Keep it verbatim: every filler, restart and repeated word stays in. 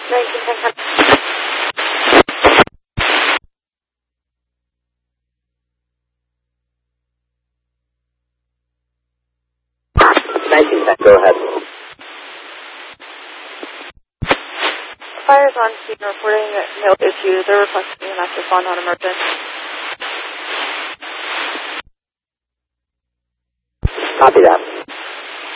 nineteen ten. nineteen ten, go ahead. Fires on scene reporting no issues. They're requesting an active respond on emergent. Copy that.